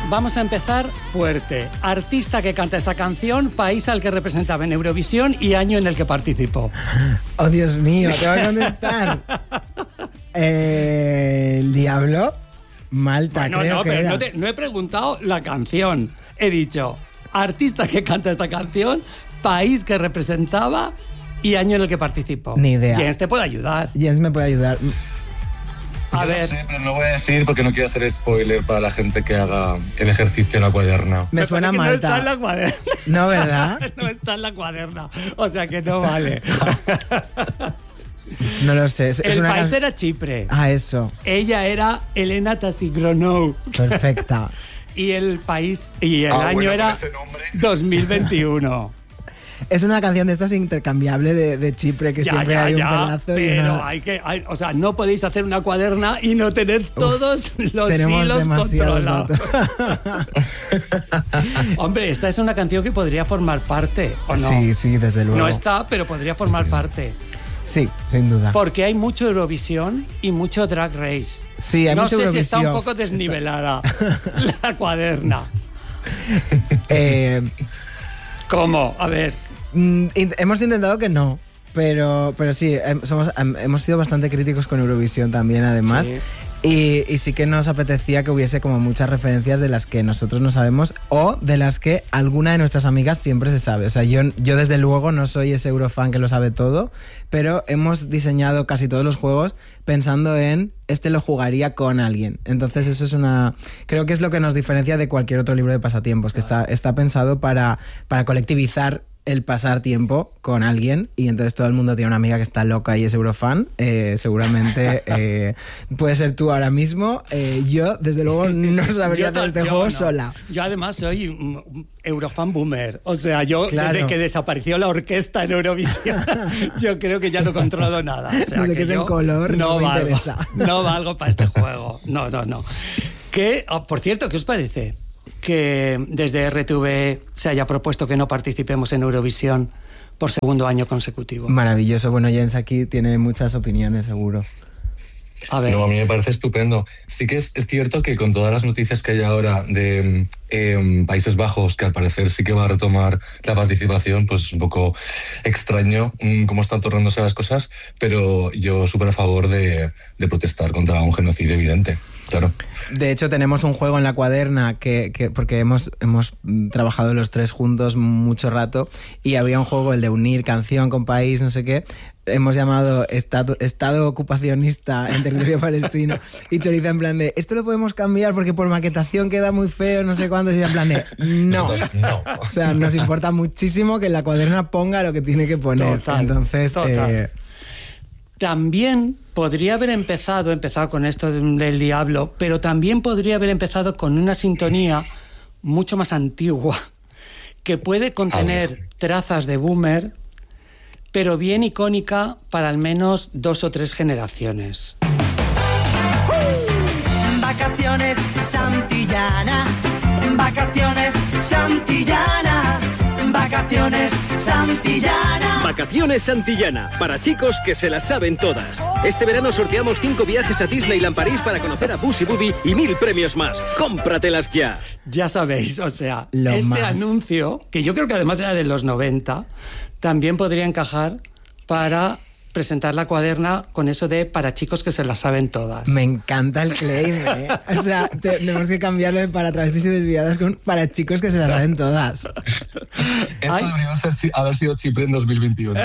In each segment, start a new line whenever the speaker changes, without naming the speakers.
vamos a empezar fuerte. Artista que canta esta canción, país al que representaba en Eurovisión y año en el que participó.
Oh, Dios mío, te voy a contestar. ¿El Diablo? Malta,
bueno,
creo
no,
que
pero
era.
no he preguntado la canción. He dicho, artista que canta esta canción, país que representaba y año en el que participó.
Ni idea.
Jens te puede ayudar.
Jens me puede ayudar.
A
Yo
ver.
No sé, pero no voy a decir porque no quiero hacer spoiler para la gente que haga el ejercicio en la cuaderna.
Me suena
parece que
Malta.
No está en la cuaderna.
No, ¿verdad?
No está en la cuaderna. O sea que no vale.
No lo sé. Es
El
una
país era Chipre.
Ah, eso.
Ella era Elena Tasigronov.
Perfecta.
Y el país y el año
bueno,
era
con ese nombre.
2021.
Es una canción de estas intercambiable de Chipre, que siempre hay un pedazo y
pero
una...
o sea, no podéis hacer una cuaderna y no tener todos los
tenemos
hilos
demasiados
controlados.
datos.
Hombre, esta es una canción que podría formar parte, ¿o no?
Sí, sí, desde luego.
No está, pero podría formar parte.
Sí, sin duda.
Porque hay mucho Eurovisión y mucho Drag Race.
Sí, hay
no
mucho
sé si está un
Eurovisión.
poco desnivelada la cuaderna. ¿Cómo? A ver.
Hemos intentado que no, pero sí, hemos sido bastante críticos con Eurovisión también, además.
Sí.
Y sí que nos apetecía que hubiese como muchas referencias de las que nosotros no sabemos o de las que alguna de nuestras amigas siempre se sabe. O sea, yo desde luego no soy ese eurofan que lo sabe todo, pero hemos diseñado casi todos los juegos pensando en este lo jugaría con alguien. Entonces eso es creo que es lo que nos diferencia de cualquier otro libro de pasatiempos, que está pensado para colectivizar el pasar tiempo con alguien, y entonces todo el mundo tiene una amiga que está loca y es eurofan. Seguramente puede ser tú ahora mismo. Yo, desde luego, no sabría hacer este juego sola.
Yo además soy un eurofan boomer. O sea, yo
Claro.
desde que desapareció la orquesta en Eurovisión, yo creo que ya no controlo nada. O sea,
Desde que es en
yo
color, no me
valgo,
interesa.
no valgo para este juego. No. Por cierto, ¿qué os parece que desde RTV se haya propuesto que no participemos en Eurovisión por segundo año consecutivo?
Maravilloso. Bueno, Jens aquí tiene muchas opiniones, seguro.
A ver.
No, a mí me parece estupendo. Sí que es cierto que con todas las noticias que hay ahora de Países Bajos, que al parecer sí que va a retomar la participación, pues es un poco extraño cómo están tornándose las cosas, pero yo súper a favor de protestar contra un genocidio evidente. Claro.
De hecho, tenemos un juego en la cuaderna porque hemos trabajado los tres juntos mucho rato, y había un juego, el de unir canción con país, no sé qué. Hemos llamado Estado ocupacionista en territorio palestino, y Choriza en plan de, esto lo podemos cambiar porque por maquetación queda muy feo, no sé cuándo, y en plan de, no. O sea, nos importa muchísimo que en la cuaderna ponga lo que tiene que poner.
Total.
Entonces,
También podría haber empezado con esto del Diablo, pero también podría haber empezado con una sintonía mucho más antigua, que puede contener trazas de boomer, pero bien icónica para al menos 2 o 3 generaciones.
Vacaciones Santillana, vacaciones Santillana, vacaciones Santillana.
Vacaciones Santillana, para chicos que se las saben todas. Este verano sorteamos 5 viajes a Disneyland París para conocer a Pussy Booty y 1000 premios más. ¡Cómpratelas ya!
Ya sabéis, o sea,
Lo
este
más.
anuncio, que yo creo que además era de los 90, también podría encajar para presentar la cuaderna con eso de para chicos que se las saben todas.
me encanta el claim, ¿eh? O sea, tenemos que cambiarlo de para travestis y desviadas con para chicos que se las saben todas.
Esto debería haber sido Chipre en 2021.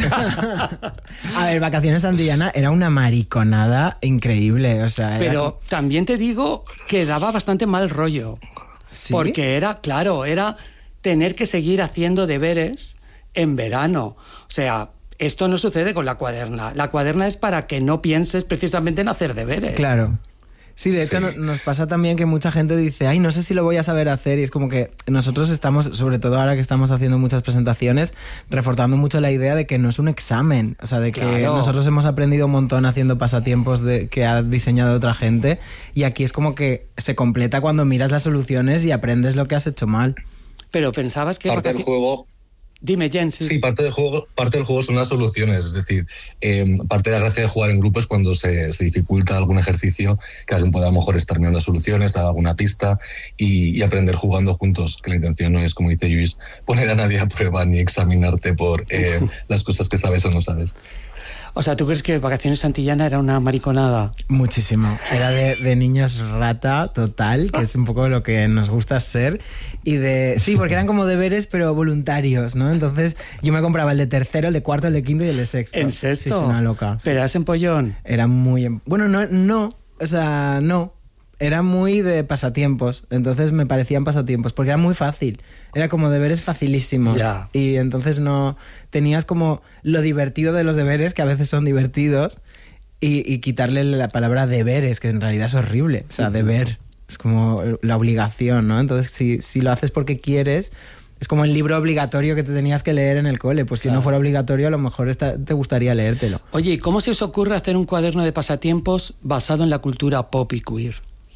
A ver, Vacaciones Santillana era una mariconada increíble, o sea...
Pero también te digo que daba bastante mal rollo.
¿Sí?
Porque era tener que seguir haciendo deberes en verano. O sea, esto no sucede con la cuaderna. La cuaderna es para que no pienses precisamente en hacer deberes.
Claro. Sí, de hecho nos pasa también que mucha gente dice, ay, no sé si lo voy a saber hacer, y es como que nosotros estamos, sobre todo ahora que estamos haciendo muchas presentaciones, reforzando mucho la idea de que no es un examen, o sea, de que nosotros hemos aprendido un montón haciendo pasatiempos que ha diseñado otra gente, y aquí es como que se completa cuando miras las soluciones y aprendes lo que has hecho mal.
Pero pensabas que...
Parte del juego
Dime, Jens.
Sí, parte del juego son las soluciones. Es decir, parte de la gracia de jugar en grupo es cuando se dificulta algún ejercicio, que alguien pueda a lo mejor estar mirando soluciones, dar alguna pista y aprender jugando juntos. Que la intención no es, como dice Luis, poner a nadie a prueba ni examinarte por las cosas que sabes o no sabes.
O sea, ¿tú crees que Vacaciones Santillana era una mariconada?
Muchísimo. Era de niños rata total, que es un poco lo que nos gusta ser. Sí, porque eran como deberes, pero voluntarios, ¿no? Entonces yo me compraba el de tercero, el de cuarto, el de quinto y el de sexto.
¿En sexto?
Sí, una loca.
¿Pero eras empollón?
Era muy... Bueno, no. O sea, no. Era muy de pasatiempos. Entonces me parecían pasatiempos, porque era muy fácil. Era como deberes facilísimos.
Ya.
Y entonces no... Tenías como lo divertido de los deberes, que a veces son divertidos, y quitarle la palabra deberes, que en realidad es horrible. O sea, deber es como la obligación, ¿no? Entonces, si lo haces porque quieres... Es como el libro obligatorio que te tenías que leer en el cole. Pues si no fuera obligatorio, a lo mejor te gustaría leértelo.
Oye, ¿y cómo se os ocurre hacer un cuaderno de pasatiempos basado en la cultura pop y queer?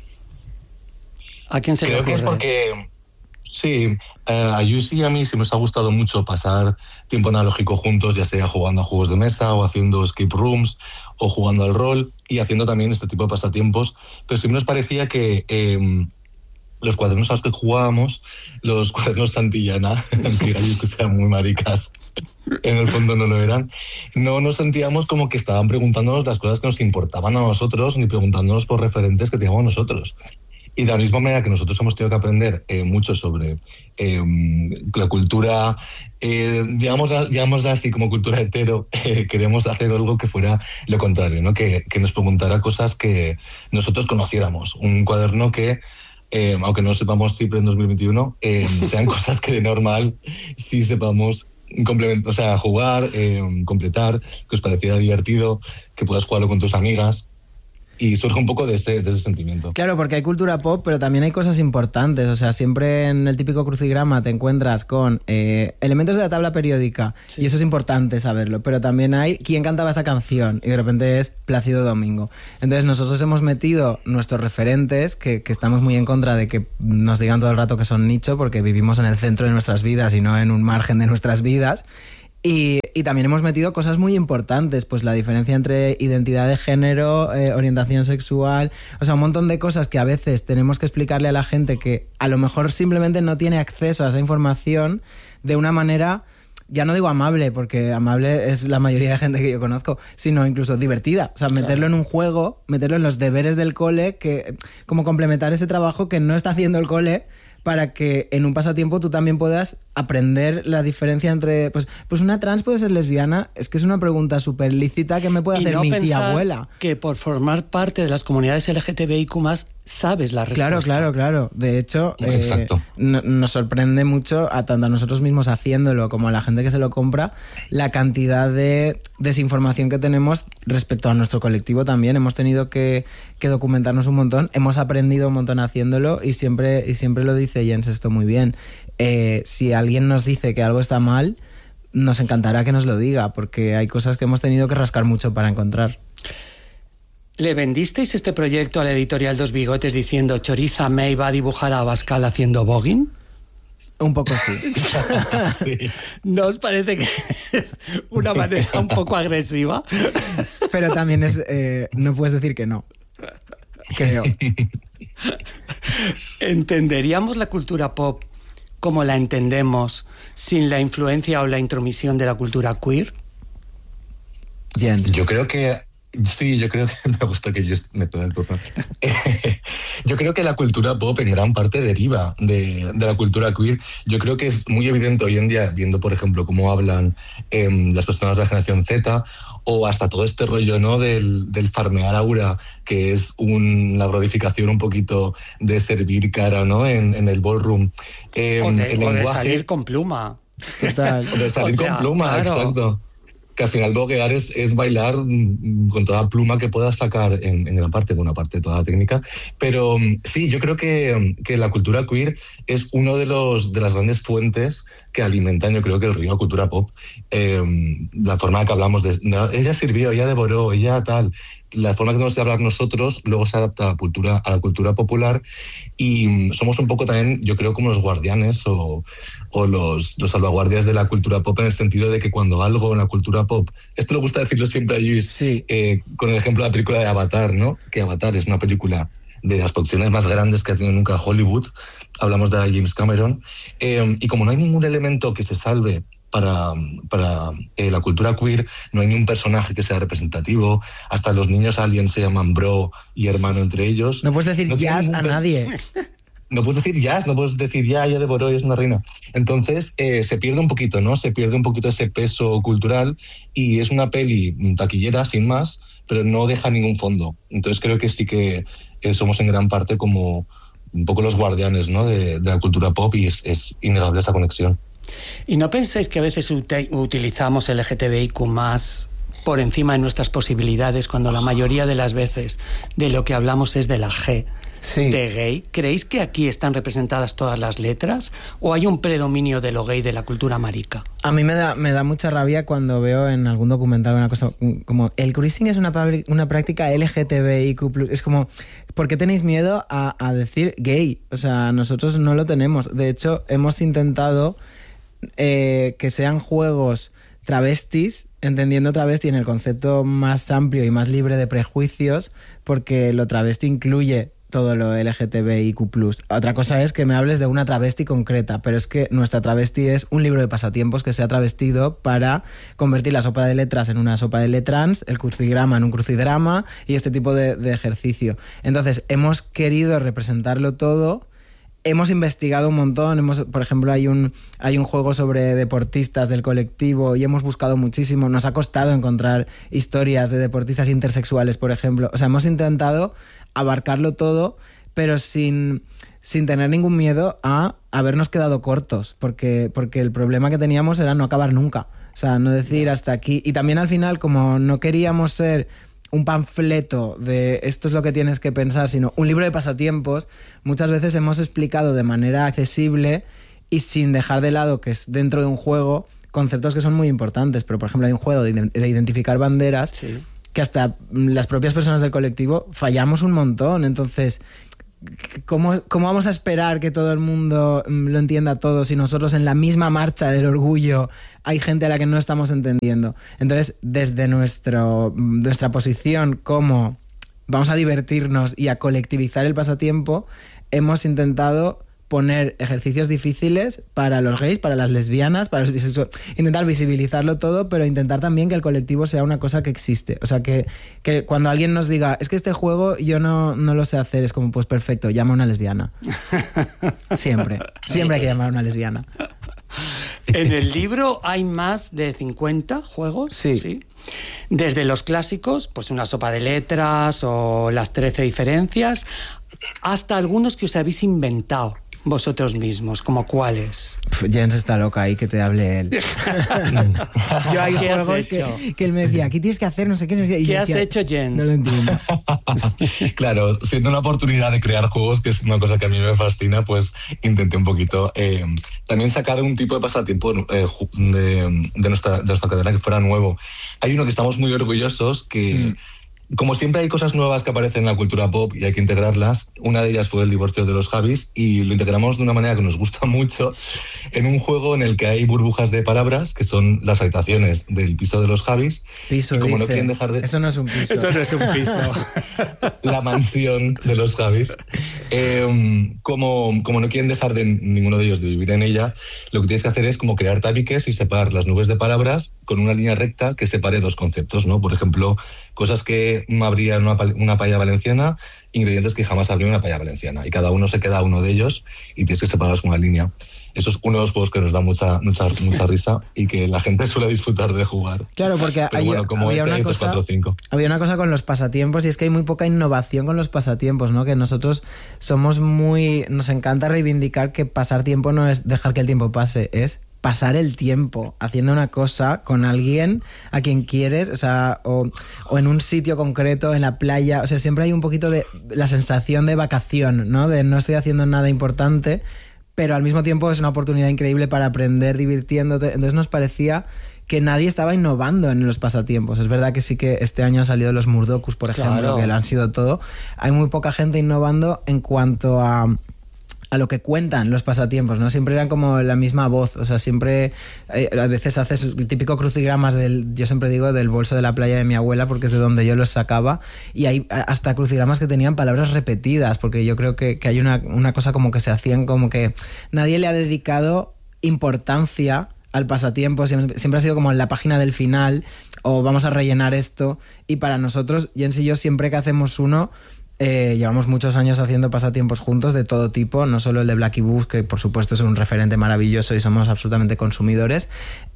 ¿A quién se le ocurre?
Creo que es porque... Sí, a Yus y a mí sí nos ha gustado mucho pasar tiempo analógico juntos, ya sea jugando a juegos de mesa o haciendo escape rooms o jugando al rol y haciendo también este tipo de pasatiempos. Pero siempre nos parecía que... los cuadernos a los que jugábamos, los cuadernos Santillana, que que sean muy maricas, en el fondo no lo eran, no nos sentíamos como que estaban preguntándonos las cosas que nos importaban a nosotros, ni preguntándonos por referentes que teníamos nosotros. Y de la misma manera que nosotros hemos tenido que aprender mucho sobre la cultura, digámosla así, como cultura hetero, queremos hacer algo que fuera lo contrario, ¿no? Que nos preguntara cosas que nosotros conociéramos. Un cuaderno que aunque no sepamos siempre en 2021, sean cosas que de normal sí sepamos complementar, o sea, jugar, completar, que os pareciera divertido, que puedas jugarlo con tus amigas. Y surge un poco de ese sentimiento.
Claro, porque hay cultura pop, pero también hay cosas importantes. O sea, siempre en el típico crucigrama te encuentras con elementos de la tabla periódica, sí. Y eso es importante saberlo. Pero también hay quién cantaba esta canción, y de repente es Plácido Domingo. Entonces nosotros hemos metido nuestros referentes, que estamos muy en contra de que nos digan todo el rato que son nicho, porque vivimos en el centro de nuestras vidas y no en un margen de nuestras vidas. Y también hemos metido cosas muy importantes, pues la diferencia entre identidad de género, orientación sexual, o sea, un montón de cosas que a veces tenemos que explicarle a la gente que a lo mejor simplemente no tiene acceso a esa información de una manera, ya no digo amable, porque amable es la mayoría de gente que yo conozco, sino incluso divertida. O sea, meterlo en un juego, meterlo en los deberes del cole, que como complementar ese trabajo que no está haciendo el cole, para que en un pasatiempo tú también puedas aprender la diferencia entre... Pues una trans puede ser lesbiana, es que es una pregunta súper lícita que me puede hacer mi tía abuela.
Que por formar parte de las comunidades LGTBIQ+, sabes la respuesta.
Claro. De hecho, nos sorprende mucho, tanto a nosotros mismos haciéndolo como a la gente que se lo compra, la cantidad de desinformación que tenemos respecto a nuestro colectivo también. Hemos tenido que documentarnos un montón, hemos aprendido un montón haciéndolo y siempre lo dice Jens esto muy bien. Si alguien nos dice que algo está mal, nos encantará que nos lo diga, porque hay cosas que hemos tenido que rascar mucho para encontrar.
¿Le vendisteis este proyecto a la editorial Dos Bigotes diciendo Choriza May va a dibujar a Abascal haciendo voguing?
Un poco sí.
Sí.
¿No os parece que es una manera un poco agresiva?
Pero también es... no puedes decir que no. Creo.
¿Entenderíamos la cultura pop como la entendemos sin la influencia o la intromisión de la cultura queer?
Jens.
Yo creo que... Sí, yo creo que me gusta que yo me toque el turno. Yo creo que la cultura pop en gran parte deriva de la cultura queer. Yo creo que es muy evidente hoy en día, viendo, por ejemplo, cómo hablan las personas de la generación Z, o hasta todo este rollo, ¿no?, del farmear aura, que es la glorificación un poquito de servir cara, ¿no?, en el ballroom.
O de salir con pluma.
Total.
O de salir con pluma, claro. Exacto. Que al final boguear es bailar con toda pluma que puedas sacar en gran parte, buena parte, toda la técnica. Pero sí, yo creo que la cultura queer es uno de las grandes fuentes que alimentan, yo creo que el río cultura pop. La forma en que hablamos de ella sirvió, ella devoró, ella tal. la forma que tenemos de hablar nosotros luego se adapta a la cultura popular, y somos un poco también, yo creo, como los guardianes o los salvaguardias de la cultura pop, en el sentido de que cuando algo en la cultura pop, esto le gusta decirlo siempre a Luis,
sí.
Con el ejemplo de la película de Avatar, ¿no? Que Avatar es una película de las producciones más grandes que ha tenido nunca Hollywood, hablamos de James Cameron, y como no hay ningún elemento que se salve para la cultura queer, no hay ni un personaje que sea representativo, hasta los niños aliens se llaman bro y hermano entre ellos.
No puedes decir jazz a nadie.
No puedes decir jazz, no puedes decir ya devoró y es una reina. Entonces se pierde un poquito, ¿no? Se pierde un poquito ese peso cultural, y es una peli taquillera, sin más, pero no deja ningún fondo. Entonces creo que sí que somos en gran parte como un poco los guardianes, ¿no? de la cultura pop, y es innegable esa conexión.
¿Y no pensáis que a veces utilizamos el LGTBIQ+ por encima de nuestras posibilidades, cuando la mayoría de las veces de lo que hablamos es de la G, sí, de gay? ¿Creéis que aquí están representadas todas las letras o hay un predominio de lo gay de la cultura marica?
A mí me da mucha rabia cuando veo en algún documental una cosa como el cruising es una práctica LGTBIQ+. Es como, ¿por qué tenéis miedo a decir gay? O sea, nosotros no lo tenemos. De hecho, hemos intentado que sean juegos travestis, entendiendo travesti en el concepto más amplio y más libre de prejuicios, porque lo travesti incluye todo lo LGTBIQ+. Otra cosa es que me hables de una travesti concreta, pero es que nuestra travesti es un libro de pasatiempos que se ha travestido para convertir la sopa de letras en una sopa de letrans, el crucigrama en un crucidrama y este tipo de ejercicio. Entonces, hemos querido representarlo todo. Hemos investigado un montón, por ejemplo, hay un juego sobre deportistas del colectivo y hemos buscado muchísimo. Nos ha costado encontrar historias de deportistas intersexuales, por ejemplo. O sea, hemos intentado abarcarlo todo, pero sin tener ningún miedo a habernos quedado cortos, porque el problema que teníamos era no acabar nunca. O sea, no decir hasta aquí. Y también al final, como no queríamos ser un panfleto de esto es lo que tienes que pensar, sino un libro de pasatiempos, muchas veces hemos explicado de manera accesible y sin dejar de lado que es dentro de un juego conceptos que son muy importantes. Pero, por ejemplo, hay un juego de identificar banderas, sí, que hasta las propias personas del colectivo fallamos un montón. Entonces, ¿cómo vamos a esperar que todo el mundo lo entienda todo si nosotros en la misma marcha del orgullo hay gente a la que no estamos entendiendo? Entonces, desde nuestra posición como vamos a divertirnos y a colectivizar el pasatiempo, hemos intentado poner ejercicios difíciles para los gays, para las lesbianas, para los bisexuales, intentar visibilizarlo todo, pero intentar también que el colectivo sea una cosa que existe. O sea, que cuando alguien nos diga, es que este juego yo no lo sé hacer, es como, pues perfecto, llama a una lesbiana. Siempre hay que llamar a una lesbiana.
En el libro hay más de 50 juegos. Sí. Desde los clásicos, pues una sopa de letras o las 13 diferencias, hasta algunos que os habéis inventado vosotros mismos, ¿como cuáles?
Jens está loca ahí, que te hable él. Yo hay juegos que él me decía, ¿qué tienes que hacer? No sé qué. Y
¿qué
decía,
has hecho, Jens?
No lo entiendo.
Claro, siendo una oportunidad de crear juegos, que es una cosa que a mí me fascina, pues intenté un poquito también sacar un tipo de pasatiempo de nuestra cadena que fuera nuevo. Hay uno que estamos muy orgullosos que... Como siempre hay cosas nuevas que aparecen en la cultura pop y hay que integrarlas. Una de ellas fue el divorcio de los Javis y lo integramos de una manera que nos gusta mucho en un juego en el que hay burbujas de palabras, que son las habitaciones del piso de los Javis.
Piso,
y como
dice.
No quieren dejar de...
Eso no es un piso.
Eso no es un piso.
La mansión de los Javis. Como no quieren dejar de ninguno de ellos de vivir en ella, lo que tienes que hacer es como crear tabiques y separar las nubes de palabras con una línea recta que separe dos conceptos, ¿no? Por ejemplo, cosas que habría una paella valenciana, ingredientes que jamás habría una paella valenciana, y cada uno se queda uno de ellos y tienes que separarlos con una línea. Eso es uno de los juegos que nos da mucha risa y que la gente suele disfrutar de jugar.
Claro, porque había una cosa con los pasatiempos, y es que hay muy poca innovación con los pasatiempos, ¿no? Que nosotros nos encanta reivindicar que pasar tiempo no es dejar que el tiempo pase, es pasar el tiempo haciendo una cosa con alguien a quien quieres, o sea, o en un sitio concreto, en la playa. O sea, siempre hay un poquito de la sensación de vacación, ¿no? De no estoy haciendo nada importante, pero al mismo tiempo es una oportunidad increíble para aprender divirtiéndote. Entonces nos parecía que nadie estaba innovando en los pasatiempos. Es verdad que sí que este año han salido los Murdokus, por ejemplo, que lo han sido todo. Hay muy poca gente innovando en cuanto a lo que cuentan los pasatiempos, ¿no? Siempre eran como la misma voz, o sea, siempre a veces haces el típico crucigramas yo siempre digo, del bolso de la playa de mi abuela, porque es de donde yo los sacaba, y hay hasta crucigramas que tenían palabras repetidas, porque yo creo que hay una cosa como que se hacían como que nadie le ha dedicado importancia al pasatiempo, siempre ha sido como en la página del final, o vamos a rellenar esto, y para nosotros, Jens y yo, siempre que hacemos uno, llevamos muchos años haciendo pasatiempos juntos de todo tipo, no solo el de Blacky Books, que por supuesto es un referente maravilloso y somos absolutamente consumidores,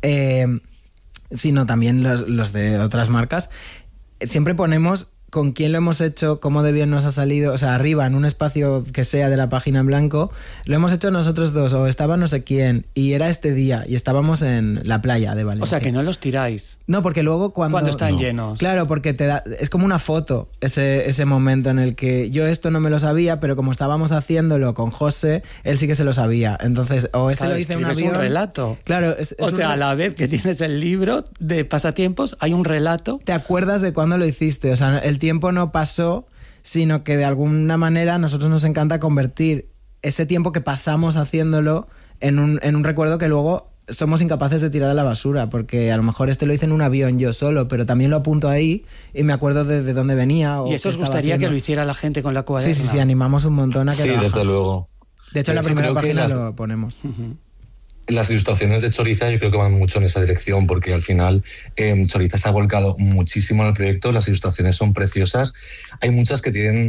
sino también los de otras marcas. Siempre ponemos con quién lo hemos hecho, cómo de bien nos ha salido, o sea, arriba en un espacio que sea de la página en blanco, lo hemos hecho nosotros dos, o estaba no sé quién, y era este día, y estábamos en la playa de Valencia.
O sea, que no los tiráis.
No, porque luego cuando
están llenos.
Claro, porque es como una foto ese momento en el que yo esto no me lo sabía, pero como estábamos haciéndolo con José, él sí que se lo sabía. Entonces, o lo hice en un avión.
Es un relato.
Claro,
a la vez que tienes el libro de pasatiempos, hay un relato.
Te acuerdas de cuándo lo hiciste, o sea, el tiempo no pasó, sino que de alguna manera a nosotros nos encanta convertir ese tiempo que pasamos haciéndolo en un recuerdo que luego somos incapaces de tirar a la basura, porque a lo mejor lo hice en un avión yo solo, pero también lo apunto ahí y me acuerdo de dónde venía.
¿Y eso os gustaría que lo hiciera la gente con la cuaderna?
Sí, animamos un montón a que lo haga.
Desde luego.
De hecho, en la primera página lo ponemos.
Las ilustraciones de Choriza yo creo que van mucho en esa dirección, porque al final Choriza se ha volcado muchísimo en el proyecto, las ilustraciones son preciosas, hay muchas que tienen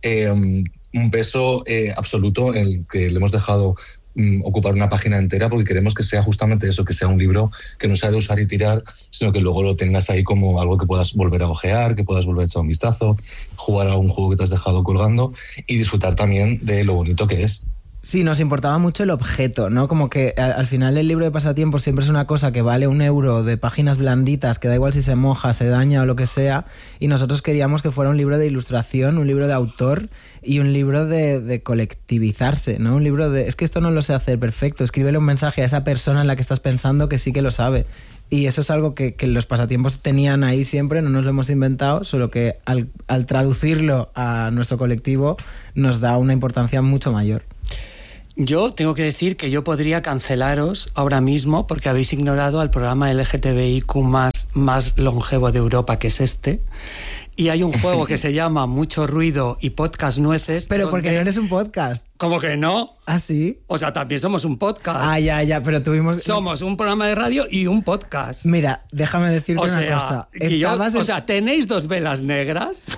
un peso absoluto en el que le hemos dejado ocupar una página entera, porque queremos que sea justamente eso, que sea un libro que no sea de usar y tirar, sino que luego lo tengas ahí como algo que puedas volver a ojear, que puedas volver a echar un vistazo, jugar a un juego que te has dejado colgando y disfrutar también de lo bonito que es.
Sí, nos importaba mucho el objeto, ¿no? Como que al final el libro de pasatiempos siempre es una cosa que vale €1 de páginas blanditas, que da igual si se moja, se daña o lo que sea, y nosotros queríamos que fuera un libro de ilustración, un libro de autor y un libro de colectivizarse, ¿no? Un libro es que esto no lo sé hacer, perfecto, escríbele un mensaje a esa persona en la que estás pensando que sí que lo sabe. Y eso es algo que los pasatiempos tenían ahí siempre, no nos lo hemos inventado, solo que al traducirlo a nuestro colectivo nos da una importancia mucho mayor.
Yo tengo que decir que yo podría cancelaros ahora mismo porque habéis ignorado al programa LGTBIQ más longevo de Europa, que es este. Y hay un juego que se llama Mucho Ruido y Podcast Nueces.
Pero porque no eres un podcast.
¿Cómo que no?
¿Ah, sí?
O sea, también somos un podcast.
Ah, ya, pero
Somos un programa de radio y un podcast.
Mira, déjame decirte una cosa.
¿Tenéis 2 velas negras?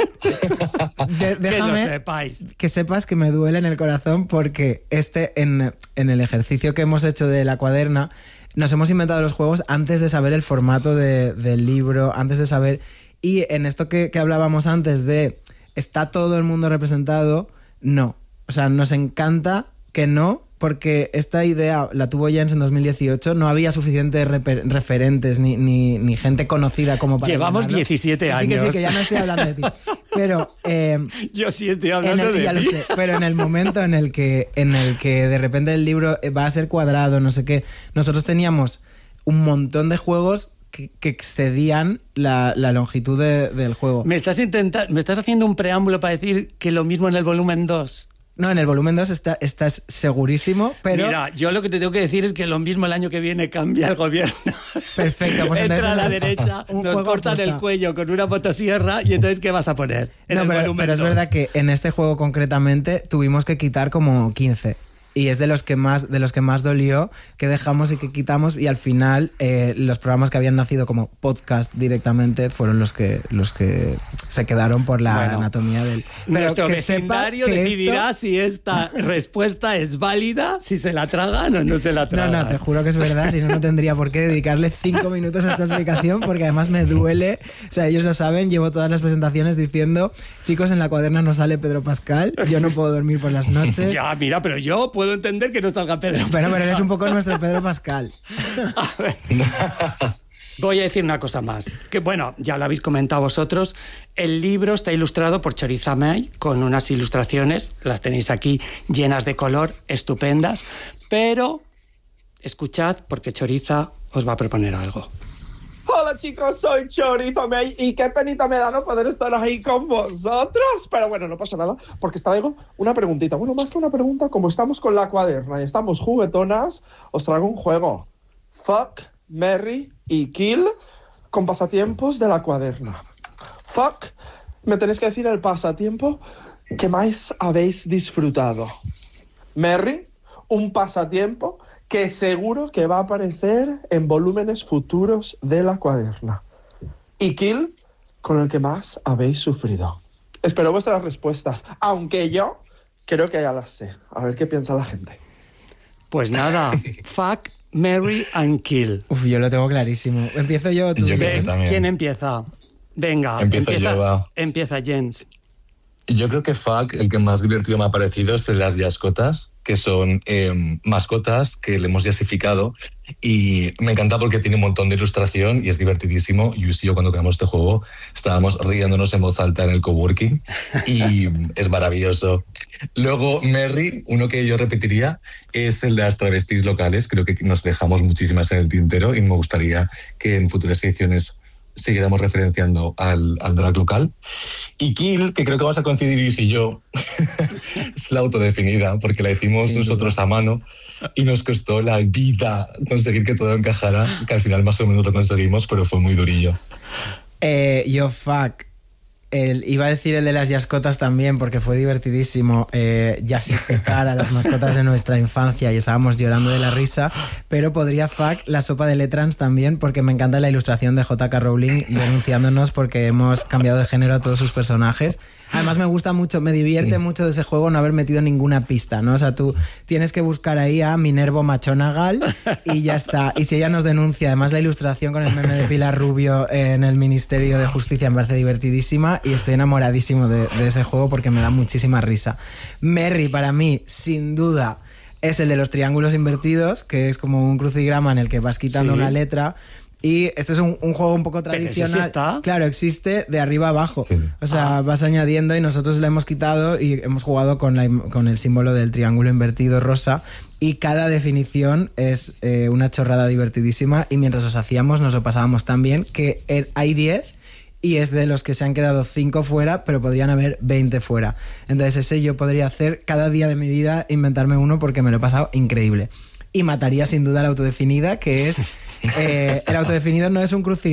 Déjame
que lo sepáis.
Que sepas que me duele en el corazón porque en el ejercicio que hemos hecho de la cuaderna nos hemos inventado los juegos antes de saber el formato del libro, antes de saber... Y en esto que hablábamos antes de ¿está todo el mundo representado? No. O sea, nos encanta que no, porque esta idea la tuvo Jens en 2018, no había suficientes referentes ni gente conocida como para...
Llevamos
ganarlo.
17 años.
Sí, que ya no estoy hablando de ti. Pero...
yo sí estoy hablando de
ya
ti.
Lo sé, pero en el momento en el que de repente el libro va a ser cuadrado, no sé qué, nosotros teníamos un montón de juegos que excedían la longitud del juego.
¿Me estás haciendo un preámbulo para decir que lo mismo en el volumen 2?
No, en el volumen 2 estás segurísimo, pero...
Mira, yo lo que te tengo que decir es que lo mismo el año que viene cambia el gobierno.
Perfecto. Pues
entra a la derecha, nos cortan el cuello con una motosierra y entonces ¿qué vas a poner?
Pero es verdad que en este juego concretamente tuvimos que quitar como 15. Y es de los que más dolió, que dejamos y que quitamos, y al final los programas que habían nacido como podcast directamente fueron los que se quedaron por la anatomía del... Pero
nuestro vecindario decidirá si esta respuesta es válida, si se la tragan o no se la tragan.
No, te juro que es verdad, si no tendría por qué dedicarle 5 minutos a esta explicación, porque además me duele. O sea, ellos lo saben, llevo todas las presentaciones diciendo, chicos, en la cuaderna no sale Pedro Pascal, yo no puedo dormir por las noches.
Ya, mira, pero yo puedo entender que no salga Pedro Pascal.
Pero eres un poco nuestro Pedro Pascal.
A ver. Voy a decir una cosa más, que bueno, ya lo habéis comentado vosotros, el libro está ilustrado por Choriza May, con unas ilustraciones, las tenéis aquí, llenas de color, estupendas, pero escuchad, porque Choriza os va a proponer algo.
Hola chicos, soy Chorizo May y qué penita me da no poder estar ahí con vosotros. Pero bueno, no pasa nada, porque os traigo una preguntita. Bueno, más que una pregunta, como estamos con la cuaderna y estamos juguetonas, os traigo un juego. Fuck, marry y kill con pasatiempos de la cuaderna. Fuck, me tenéis que decir el pasatiempo que más habéis disfrutado. Marry, un pasatiempo que seguro que va a aparecer en volúmenes futuros de la cuaderna. Y kill, con el que más habéis sufrido. Espero vuestras respuestas, aunque yo creo que ya las sé. A ver qué piensa la gente.
Pues nada, fuck, marry and kill.
Uf, yo lo tengo clarísimo. ¿Empiezo yo o tú?
Yo creo que también.
¿Quién empieza? Venga,
Empiezo yo, va.
Empieza Jens.
Yo creo que fuck, el que más divertido me ha parecido es el de las yascotas, que son mascotas que le hemos yasificado, y me encanta porque tiene un montón de ilustración y es divertidísimo. Y yo cuando creamos este juego estábamos riéndonos en voz alta en el coworking y es maravilloso. Luego Merry, uno que yo repetiría, es el de las travestis locales. Creo que nos dejamos muchísimas en el tintero y me gustaría que en futuras ediciones seguiremos referenciando al drag local. Y kill, que creo que vamos a coincidir Luis y yo, es la autodefinida, porque la hicimos nosotros a mano y nos costó la vida conseguir que todo encajara, que al final más o menos lo conseguimos, pero fue muy durillo.
Yo fuck. Iba a decir el de las yascotas también, porque fue divertidísimo yasificar a las mascotas de nuestra infancia y estábamos llorando de la risa, pero podría fuck la sopa de Letrans también, porque me encanta la ilustración de J.K. Rowling denunciándonos porque hemos cambiado de género a todos sus personajes. Además me gusta mucho, me divierte mucho de ese juego no haber metido ninguna pista, ¿no? O sea, tú tienes que buscar ahí a Minervo Machonagal y ya está. Y si ella nos denuncia, además la ilustración con el meme de Pilar Rubio en el Ministerio de Justicia me parece divertidísima y estoy enamoradísimo de ese juego porque me da muchísima risa. Merry para mí, sin duda, es el de los triángulos invertidos, que es como un crucigrama en el que vas quitando una letra. Y este es un juego un poco tradicional.
¿Pero ese sí está?
Claro, existe de arriba abajo. Sí. O sea, vas añadiendo y nosotros le hemos quitado y hemos jugado con el símbolo del triángulo invertido rosa. Y cada definición es una chorrada divertidísima. Y mientras os hacíamos, nos lo pasábamos tan bien que hay 10 y es de los que se han quedado 5 fuera, pero podrían haber 20 fuera. Entonces ese yo podría hacer cada día de mi vida, inventarme uno porque me lo he pasado increíble. Y mataría sin duda la autodefinida, que es... el autodefinido no es un crucigrama.